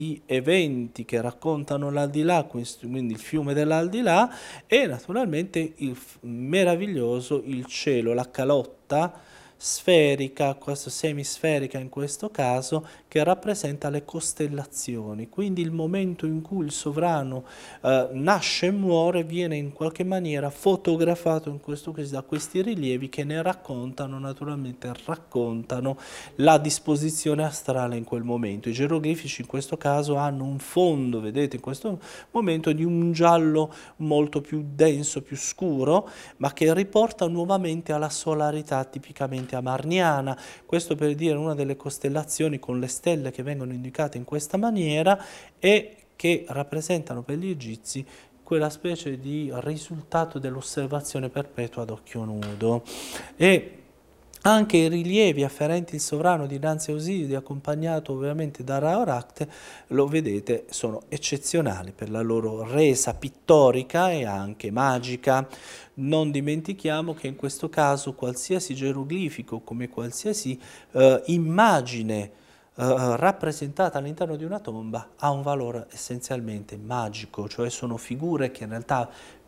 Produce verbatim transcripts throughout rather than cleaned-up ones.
di eventi che raccontano l'aldilà, questo- quindi il fiume dell'aldilà, e naturalmente il f- meraviglioso il cielo, la calotta sferica, questo semisferica in questo caso, che rappresenta le costellazioni. Quindi il momento in cui il sovrano eh, nasce e muore viene in qualche maniera fotografato in questo caso da questi rilievi che ne raccontano, naturalmente raccontano la disposizione astrale in quel momento. I geroglifici in questo caso hanno un fondo, vedete in questo momento, di un giallo molto più denso, più scuro, ma che riporta nuovamente alla solarità tipicamente amarniana. Questo per dire una delle costellazioni con le stelle che vengono indicate in questa maniera e che rappresentano per gli egizi quella specie di risultato dell'osservazione perpetua ad occhio nudo. E anche i rilievi afferenti il sovrano dinanzi a Osiride, accompagnato ovviamente da Ra Orakte, lo vedete, sono eccezionali per la loro resa pittorica e anche magica. Non dimentichiamo che in questo caso qualsiasi geroglifico, come qualsiasi eh, immagine eh, rappresentata all'interno di una tomba, ha un valore essenzialmente magico, cioè sono figure che in realtà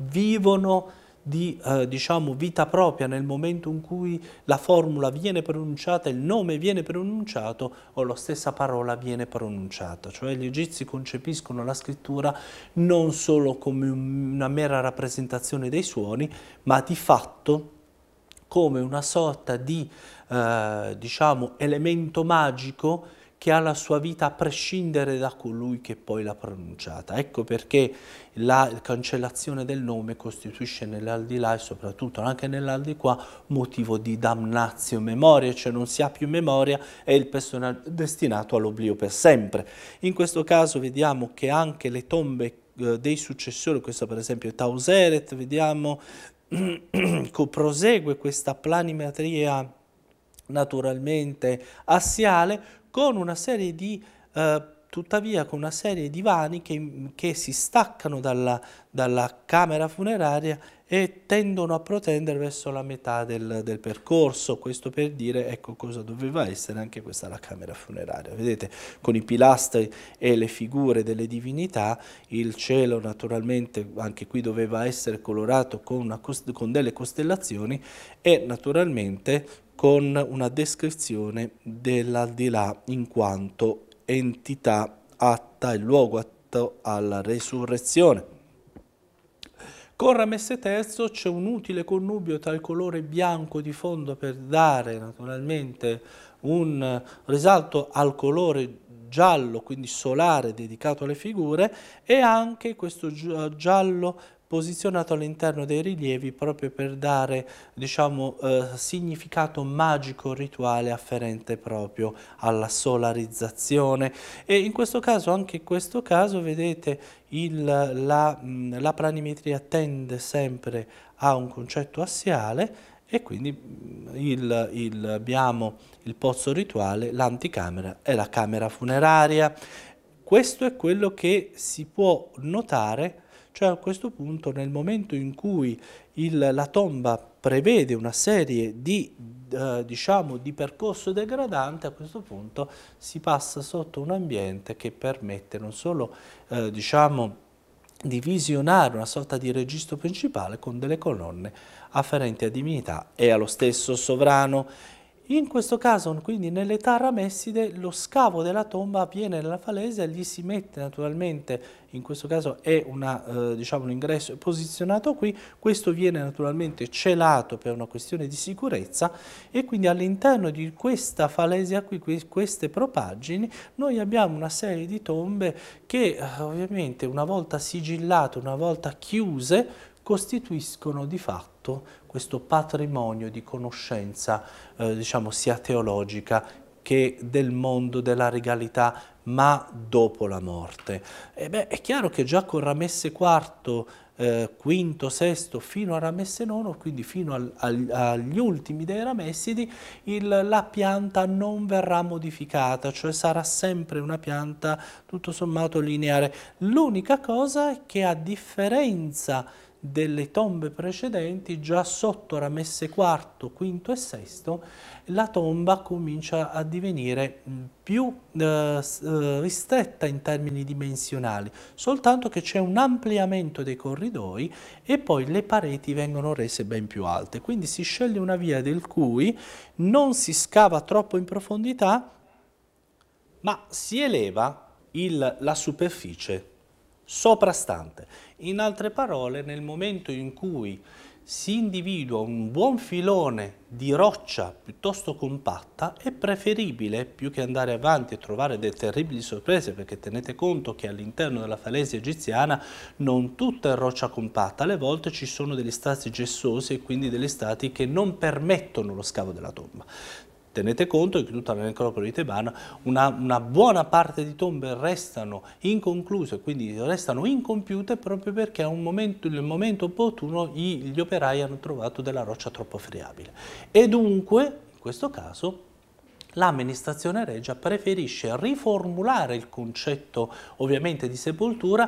vivono di eh, diciamo vita propria nel momento in cui la formula viene pronunciata, il nome viene pronunciato o la stessa parola viene pronunciata. Cioè gli egizi concepiscono la scrittura non solo come una mera rappresentazione dei suoni, ma di fatto come una sorta di eh, diciamo elemento magico che ha la sua vita a prescindere da colui che poi l'ha pronunciata. Ecco perché la cancellazione del nome costituisce nell'aldilà e soprattutto anche nell'aldiquà motivo di damnatio memoria, cioè non si ha più memoria e il personaggio è destinato all'oblio per sempre. In questo caso vediamo che anche le tombe eh, dei successori, questo per esempio è Tauseret, vediamo prosegue questa planimetria naturalmente assiale con una serie di eh, tuttavia con una serie di vani che, che si staccano dalla, dalla camera funeraria e tendono a protendere verso la metà del, del percorso. Questo per dire ecco cosa doveva essere anche questa la camera funeraria. Vedete, con i pilastri e le figure delle divinità, il cielo naturalmente anche qui doveva essere colorato con, una, con delle costellazioni e naturalmente con una descrizione dell'aldilà in quanto entità atta, il luogo atto alla resurrezione. Con Ramesse terzo c'è un utile connubio tra il colore bianco di fondo per dare naturalmente un risalto al colore giallo, quindi solare, dedicato alle figure, e anche questo giallo posizionato all'interno dei rilievi proprio per dare, diciamo, eh, significato magico rituale afferente proprio alla solarizzazione. E in questo caso, anche in questo caso, vedete, il, la, la planimetria tende sempre a un concetto assiale e quindi il, il, abbiamo il pozzo rituale, l'anticamera e la camera funeraria. Questo è quello che si può notare, cioè a questo punto nel momento in cui il, la tomba prevede una serie di, eh, diciamo, di percorso degradante, a questo punto si passa sotto un ambiente che permette non solo, eh, diciamo, di visionare una sorta di registro principale con delle colonne afferenti a divinità e allo stesso sovrano. In questo caso, quindi nell'età ramesside, lo scavo della tomba avviene nella falesia, gli si mette naturalmente, in questo caso è una, eh, diciamo, un ingresso posizionato qui, questo viene naturalmente celato per una questione di sicurezza e quindi all'interno di questa falesia qui, queste propaggini, noi abbiamo una serie di tombe che eh, ovviamente una volta sigillate, una volta chiuse, costituiscono di fatto questo patrimonio di conoscenza, eh, diciamo, sia teologica che del mondo della regalità, ma dopo la morte. E beh, è chiaro che già con Ramesse quarto, eh, quinto, sesto, fino a Ramesse nono, quindi fino al, al, agli ultimi dei Ramessidi, il, la pianta non verrà modificata, cioè sarà sempre una pianta tutto sommato lineare. L'unica cosa è che a differenza delle tombe precedenti, già sotto Ramesse quarto, quinto e sesto, la tomba comincia a divenire più eh, ristretta in termini dimensionali, soltanto che c'è un ampliamento dei corridoi e poi le pareti vengono rese ben più alte. Quindi si sceglie una via del cui non si scava troppo in profondità, ma si eleva il, la superficie soprastante. In altre parole, nel momento in cui si individua un buon filone di roccia piuttosto compatta, è preferibile, più che andare avanti e trovare delle terribili sorprese, perché tenete conto che all'interno della falesia egiziana non tutta è roccia compatta, alle volte ci sono degli strati gessosi e quindi degli strati che non permettono lo scavo della tomba. Tenete conto che tutta la necropoli tebana una, una buona parte di tombe restano inconcluse, quindi restano incompiute proprio perché a un momento, nel momento opportuno gli, gli operai hanno trovato della roccia troppo friabile. E dunque, in questo caso, l'amministrazione regia preferisce riformulare il concetto ovviamente di sepoltura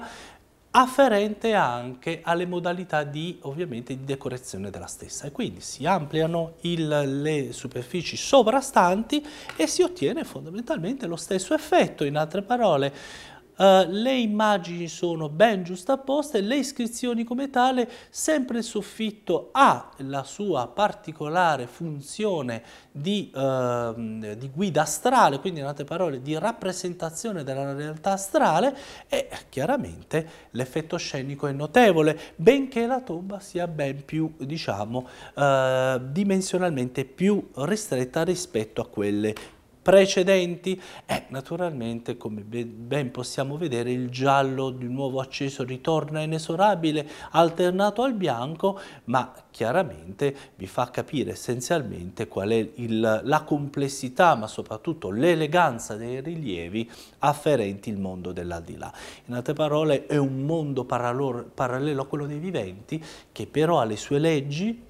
afferente anche alle modalità di, ovviamente, di decorazione della stessa, e quindi si ampliano il, le superfici sovrastanti e si ottiene fondamentalmente lo stesso effetto. In altre parole, Uh, le immagini sono ben giustapposte, le iscrizioni come tale, sempre il soffitto ha la sua particolare funzione di, uh, di guida astrale, quindi in altre parole di rappresentazione della realtà astrale, e chiaramente l'effetto scenico è notevole, benché la tomba sia ben più, diciamo, uh, dimensionalmente più ristretta rispetto a quelle precedenti. E naturalmente, come ben possiamo vedere, il giallo di nuovo acceso ritorna inesorabile, alternato al bianco, ma chiaramente vi fa capire essenzialmente qual è il, la complessità, ma soprattutto l'eleganza dei rilievi afferenti il mondo dell'aldilà. In altre parole, è un mondo parallelo a quello dei viventi, che però ha le sue leggi,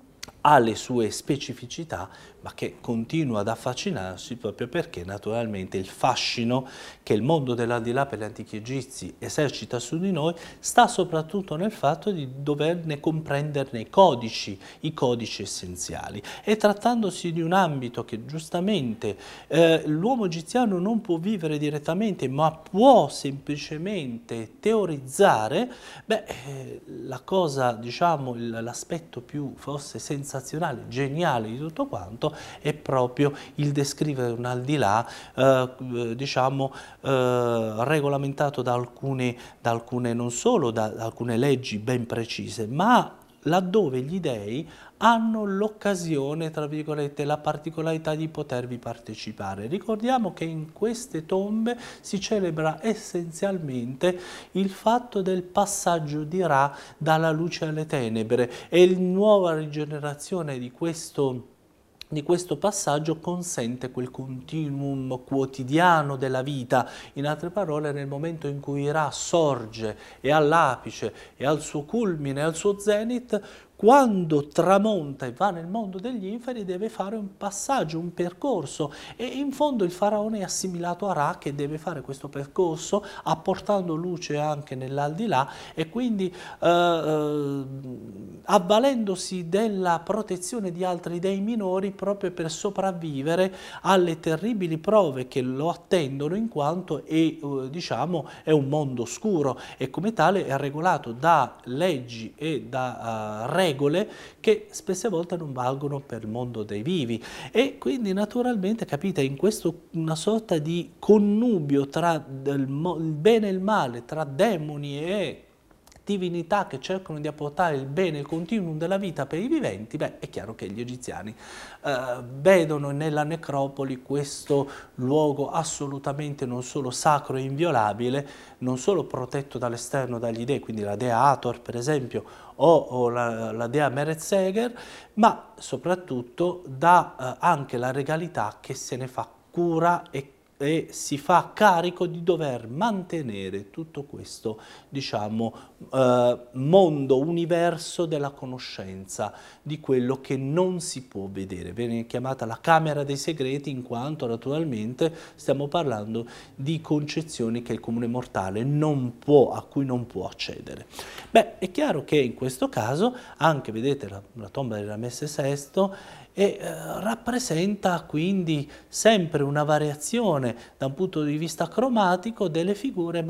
ha le sue specificità, ma che continua ad affascinarsi proprio perché naturalmente il fascino che il mondo dell'aldilà per gli antichi egizi esercita su di noi sta soprattutto nel fatto di doverne comprenderne i codici, i codici essenziali. E trattandosi di un ambito che giustamente eh, l'uomo egiziano non può vivere direttamente, ma può semplicemente teorizzare, beh, eh, la cosa, diciamo, l'aspetto più forse sensazionale, geniale di tutto quanto è proprio il descrivere un aldilà eh, diciamo eh, regolamentato da alcune, da alcune, non solo da, da alcune leggi ben precise, ma laddove gli dei hanno l'occasione, tra virgolette, la particolarità di potervi partecipare. Ricordiamo che in queste tombe si celebra essenzialmente il fatto del passaggio di Ra dalla luce alle tenebre, e la nuova rigenerazione di questo di questo passaggio consente quel continuum quotidiano della vita. In altre parole, nel momento in cui Ra sorge e all'apice e al suo culmine, al suo zenith, quando tramonta e va nel mondo degli inferi deve fare un passaggio, un percorso, e in fondo il faraone è assimilato a Ra, che deve fare questo percorso apportando luce anche nell'aldilà, e quindi eh, eh, avvalendosi della protezione di altri dei minori proprio per sopravvivere alle terribili prove che lo attendono, in quanto è, eh, diciamo, è un mondo oscuro e come tale è regolato da leggi e da uh, regole regole che spesse volte non valgono per il mondo dei vivi. E quindi naturalmente, capite, in questo una sorta di connubio tra il, il bene e il male, tra demoni e divinità che cercano di apportare il bene, il continuum della vita per i viventi, beh, è chiaro che gli egiziani eh, vedono nella necropoli questo luogo assolutamente non solo sacro e inviolabile, non solo protetto dall'esterno dagli dei, quindi la dea Hathor per esempio, o, o la, la dea Meretseger, ma soprattutto dà eh, anche la regalità che se ne fa cura e e si fa carico di dover mantenere tutto questo, diciamo, eh, mondo, universo della conoscenza, di quello che non si può vedere. Viene chiamata la Camera dei Segreti in quanto naturalmente stiamo parlando di concezioni che il comune mortale non può, a cui non può accedere. Beh, è chiaro che in questo caso anche, vedete, la, la tomba di Ramesse sesto e eh, rappresenta quindi sempre una variazione da un punto di vista cromatico delle figure